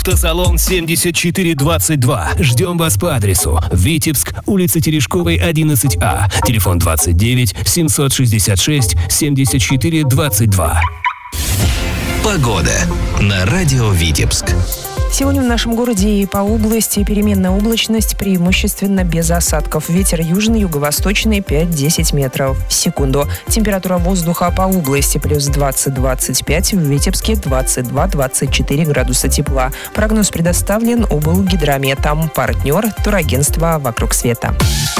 Автосалон 7422. Ждем вас по адресу: Витебск, улица Терешковой, 11А. Телефон 29 766 74 22. Погода на радио Витебск. Сегодня в нашем городе и по области переменная облачность, преимущественно без осадков. Ветер южный, юго-восточный 5-10 метров в секунду. Температура воздуха по области плюс 20-25, в Витебске 22-24 градуса тепла. Прогноз предоставлен облгидрометом. Партнер — турагентство «Вокруг света».